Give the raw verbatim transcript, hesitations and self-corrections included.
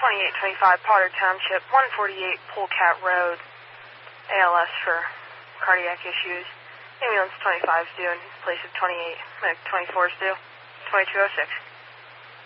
twenty-eight twenty-five Potter Township, one forty-eight Polecat Road, A L S for cardiac issues. Ambulance twenty-five is due in place of twenty-eight, uh, twenty-four is due, twenty-two oh six.